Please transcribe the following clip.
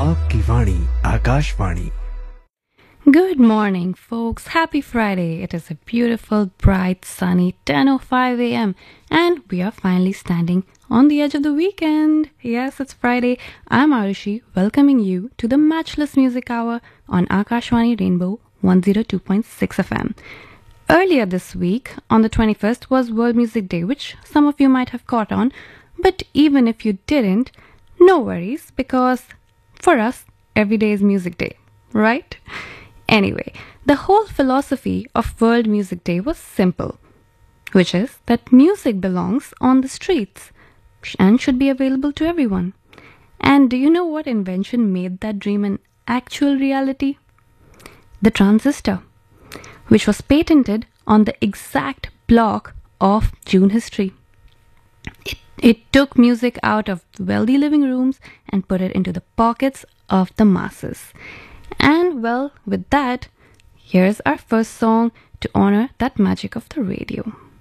आपकी वाणी Akashvani. Good morning, folks. Happy Friday. It is a beautiful, bright, sunny 10:05 a.m. and we are finally standing on the edge of the weekend. Yes, it's Friday. I'm Arushi, welcoming you to the Matchless Music Hour on Akashwani Rainbow 102.6 FM. Earlier this week, on the 21st, was World Music Day, which some of you might have caught on. But even if you didn't, no worries, because for us, every day is Music Day, right? Anyway, the whole philosophy of World Music Day was simple, which is that music belongs on the streets and should be available to everyone. And do you know what invention made that dream an actual reality? The transistor, which was patented on the exact block of June history. It took music out of wealthy living rooms and put it into the pockets of the masses. And well, with that, here's our first song to honor that magic of the radio.